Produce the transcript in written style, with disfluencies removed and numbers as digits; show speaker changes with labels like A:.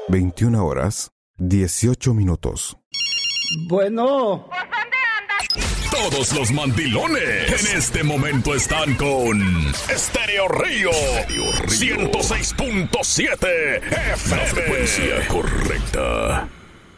A: 21 horas, 18 minutos.
B: Bueno.
C: Todos los mandilones en este momento están con Estéreo Río 106.7 FM. La frecuencia correcta.